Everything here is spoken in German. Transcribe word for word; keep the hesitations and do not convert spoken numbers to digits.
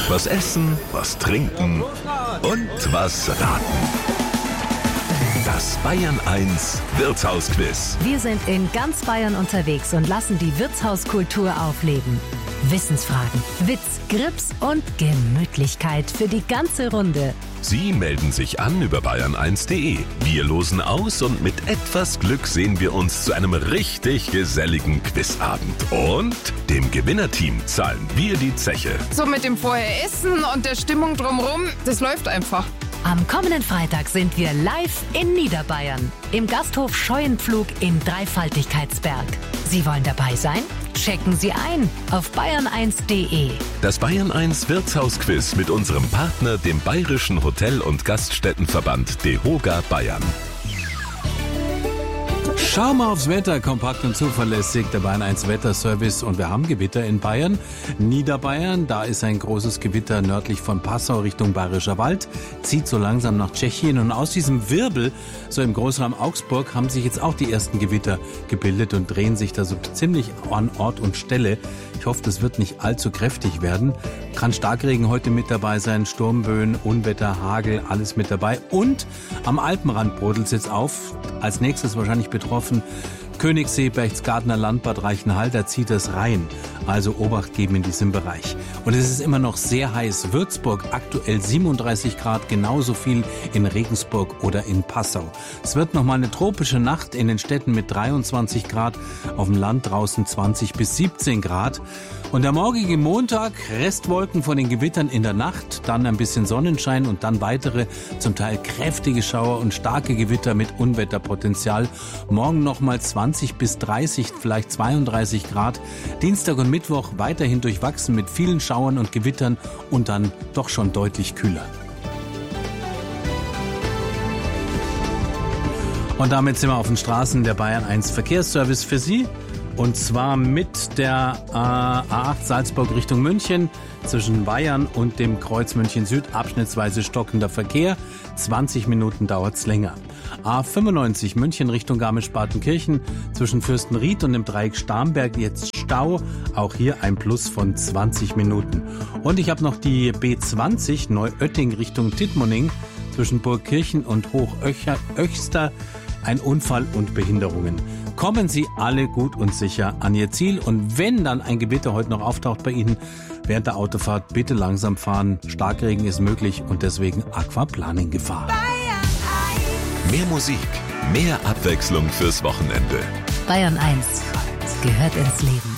Was essen, was trinken und was raten. Das Bayern eins Wirtshausquiz. Wir sind in ganz Bayern unterwegs und lassen die Wirtshauskultur aufleben. Wissensfragen, Witz, Grips und Gemütlichkeit für die ganze Runde. Sie melden sich an über bayern eins punkt de. Wir losen aus und mit etwas Glück sehen wir uns zu einem richtig geselligen Quizabend. Und dem Gewinnerteam zahlen wir die Zeche. So mit dem vorher Essen und der Stimmung drumherum, das läuft einfach. Am kommenden Freitag sind wir live in Niederbayern im Gasthof Scheuenpflug in Dreifaltigkeitsberg. Sie wollen dabei sein? Checken Sie ein auf bayern eins punkt de. Das Bayern eins Wirtshausquiz mit unserem Partner, dem Bayerischen Hotel- und Gaststättenverband DEHOGA Bayern. Schau mal aufs Wetter, kompakt und zuverlässig, der Bayern eins Wetterservice, und wir haben Gewitter in Bayern. Niederbayern, da ist ein großes Gewitter nördlich von Passau Richtung Bayerischer Wald, zieht so langsam nach Tschechien, und aus diesem Wirbel, so im Großraum Augsburg, haben sich jetzt auch die ersten Gewitter gebildet und drehen sich da so ziemlich an Ort und Stelle. Ich hoffe, das wird nicht allzu kräftig werden. Kann Starkregen heute mit dabei sein, Sturmböen, Unwetter, Hagel, alles mit dabei. Und am Alpenrand brodelt es jetzt auf. Als nächstes wahrscheinlich betroffen Königssee, Berchtesgadener Land, Bad Reichenhall, da zieht es rein. Also Obacht geben in diesem Bereich. Und es ist immer noch sehr heiß. Würzburg aktuell siebenunddreißig Grad, genauso viel in Regensburg oder in Passau. Es wird nochmal eine tropische Nacht in den Städten mit dreiundzwanzig Grad, auf dem Land draußen zwanzig bis siebzehn Grad. Und der morgige Montag, Restwolken von den Gewittern in der Nacht, dann ein bisschen Sonnenschein und dann weitere, zum Teil kräftige Schauer und starke Gewitter mit Unwetterpotenzial. Morgen nochmal zwanzig bis dreißig, vielleicht zweiunddreißig Grad. Dienstag und Mittwoch weiterhin durchwachsen mit vielen Schauern und Gewittern und dann doch schon deutlich kühler. Und damit sind wir auf den Straßen der Bayern eins Verkehrsservice für Sie. Und zwar mit der äh, A acht Salzburg Richtung München zwischen Bayern und dem Kreuz München Süd abschnittsweise stockender Verkehr. zwanzig Minuten dauert's länger. A fünfundneunzig München Richtung Garmisch-Partenkirchen zwischen Fürstenried und dem Dreieck Starnberg jetzt Stau. Auch hier ein Plus von zwanzig Minuten. Und ich habe noch die B zwanzig Neuötting Richtung Tittmoning zwischen Burgkirchen und Hochöchster. Ein Unfall und Behinderungen. Kommen Sie alle gut und sicher an Ihr Ziel, und wenn dann ein Gewitter heute noch auftaucht bei Ihnen während der Autofahrt, bitte langsam fahren. Starkregen ist möglich und deswegen Aquaplaning-Gefahr. Mehr Musik, mehr Abwechslung fürs Wochenende. Bayern eins gehört ins Leben.